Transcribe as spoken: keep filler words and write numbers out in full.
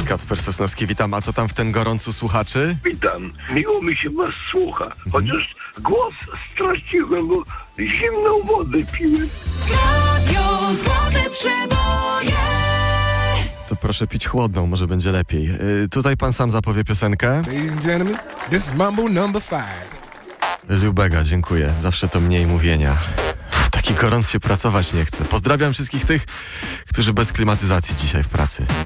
Kacper Sosnowski, witam. A co tam w ten gorącu słuchaczy? Witam. Miło mi się was słucha. Chociaż głos straciłem, bo zimną wodę piłem. Radio Złote Przeboje. To proszę pić chłodną, może będzie lepiej. Yy, tutaj pan sam zapowie piosenkę. Ladies and gentlemen, this is Mambo number five. Liubega, dziękuję. Zawsze to mniej mówienia. W taki gorąc się pracować nie chce. Pozdrawiam wszystkich tych, którzy bez klimatyzacji dzisiaj w pracy.